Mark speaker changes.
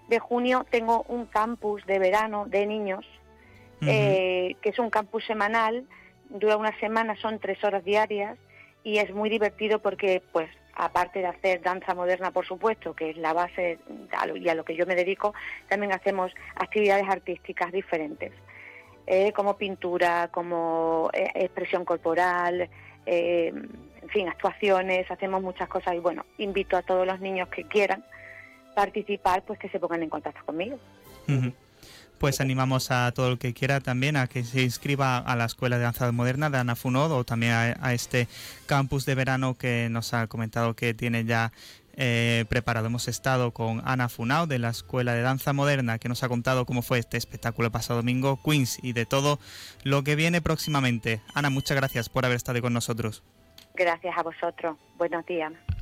Speaker 1: de junio tengo un campus de verano de niños, que es un campus semanal, dura una semana, son 3 horas diarias, y es muy divertido porque, pues, aparte de hacer danza moderna, por supuesto, que es la base y a lo que yo me dedico, también hacemos actividades artísticas diferentes, como pintura, como expresión corporal, en fin, actuaciones, hacemos muchas cosas y bueno, invito a todos los niños que quieran participar, pues que se pongan en contacto conmigo.
Speaker 2: Pues animamos a todo el que quiera también a que se inscriba a la Escuela de Danza Moderna de Ana Funod, o también a este campus de verano que nos ha comentado que tiene ya preparado. Hemos estado con Ana Funod de la Escuela de Danza Moderna, que nos ha contado cómo fue este espectáculo el pasado domingo, Queens, y de todo lo que viene próximamente. Ana, muchas gracias por haber estado con nosotros.
Speaker 1: Gracias a vosotros. Buenos días.